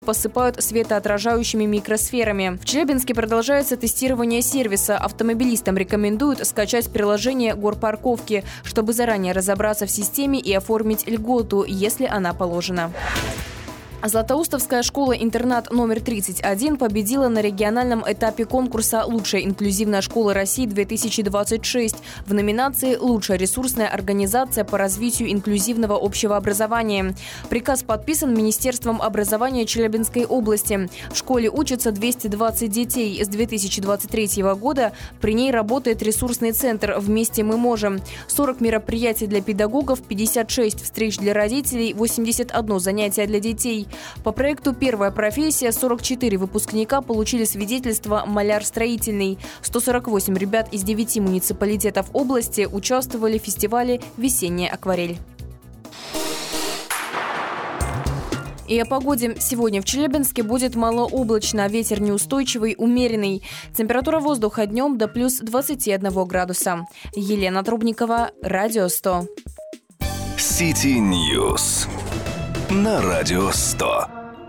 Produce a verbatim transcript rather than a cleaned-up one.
посыпают светоотражающими микросферами. В Челябинске продолжается тестирование сервиса. Автомобилистам рекомендуют скачать приложение «Горпарковки», чтобы заранее разобраться в системе и оформить льготу, если она положена. Златоустовская школа-интернат номер тридцать один победила на региональном этапе конкурса «Лучшая инклюзивная школа России-две тысячи двадцать шесть» в номинации «Лучшая ресурсная организация по развитию инклюзивного общего образования». Приказ подписан Министерством образования Челябинской области. В школе учатся двести двадцать детей. С две тысячи двадцать третьего года при ней работает ресурсный центр «Вместе мы можем». сорок мероприятий для педагогов, пятьдесят шесть встреч для родителей, восемьдесят одно занятие для детей. По проекту «Первая профессия» сорок четыре выпускника получили свидетельство «Маляр-строительный». сто сорок восемь ребят из девяти муниципалитетов области участвовали в фестивале «Весенняя акварель». И о погоде. Сегодня в Челябинске будет малооблачно, ветер неустойчивый, умеренный. Температура воздуха днем до плюс двадцати одного градуса. Елена Трубникова, Радио сто. Сити Ньюс на Радио сто.